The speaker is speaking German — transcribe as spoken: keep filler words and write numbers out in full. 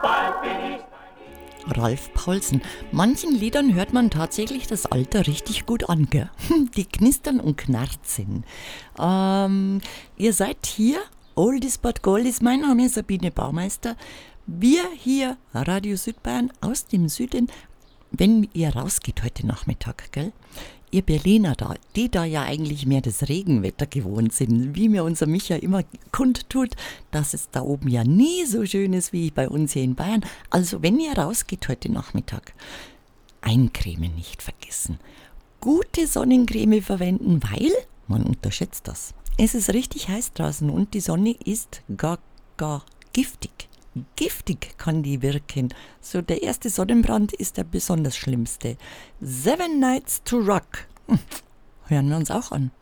Ralf Paulsen. Manchen Liedern hört man tatsächlich das Alter richtig gut an, gell? Die knistern und knarzen. Ähm, ihr seid hier, Oldies but Goldies, mein Name ist Sabine Baumeister. Wir hier, Radio Südbayern aus dem Süden, wenn ihr rausgeht heute Nachmittag, gell? Ihr Berliner da, die da ja eigentlich mehr das Regenwetter gewohnt sind, wie mir unser Micha immer kundtut, dass es da oben ja nie so schön ist wie bei uns hier in Bayern. Also wenn ihr rausgeht heute Nachmittag, eincremen nicht vergessen. Gute Sonnencreme verwenden, weil man unterschätzt das. Es ist richtig heiß draußen und die Sonne ist gar, gar giftig. Giftig kann die wirken. So der erste Sonnenbrand ist der besonders schlimmste. Seven Nights to Rock. Hm. Hören wir uns auch an.